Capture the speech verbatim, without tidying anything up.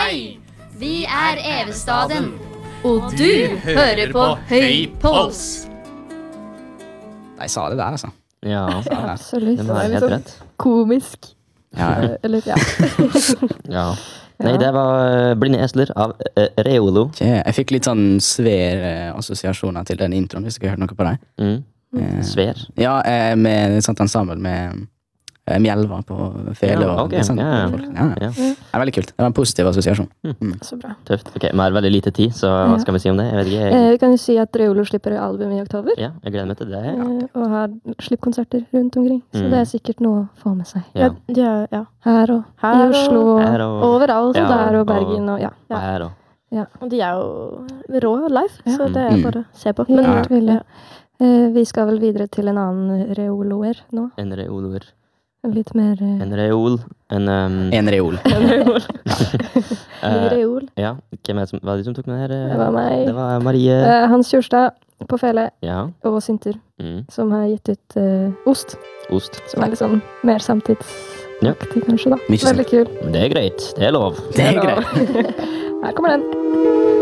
Hei! Vi er Evestaden, og du hører på Høy Puls. De sa det der, altså. Ja, Absolutt. det må være Det er helt litt rett. sånn komisk. Ja, ja. Eh, Eller, ja. Ja. Nei, det var eh, Blinde Esler av eh, Reolo. Ok, Jeg fikk litt sånn svære assosiasjoner til den introen, hvis dere har hørt noe på deg. Mm. Eh, Svær. Ja, eh, med et sånt ensemble med eh, Mjelva på fele Ja, og ok, litt sånn. ja, ja. folk. Ja, ja. Ja. Det er veldig kult. Det var en positiv assosiasjon. Så bra. Tøft. Ok, vi har veldig lite tid, så hva Ja. skal vi si om det? Jeg vet ikke. Eh, vi kan jo si at Reolo slipper album i oktober, Ja, jeg gleder meg til det. eh, og har slippkonserter rundt omkring. Så Mm. det er sikkert noe å få med seg. Ja. Ja, ja. Her og Her i og- Oslo og, Her og- overalt. Ja, og der og og- Bergen og ja. Og her og Og de er jo rå live, så det er Mm. bare å se på. Men, Men, Helt villig. Eh, vi skal vel videre til en annen reoloer nå. en reoloer. Litt mer eh, En reol. En um, En reol. reol. eh, reol. Ja, hvem er det som, var det som tok med her? eh? Det var meg. Det var Marie. Eh, Hans Kjorstad på Fele Ja. og Sinter, Mm. som har gitt ut eh, Ost, Ost. som er litt sånn mer samtidsaktig, kanskje da. Mye sant. Veldig kul. Men det er greit. Det er lov. Det er greit. Her kommer den.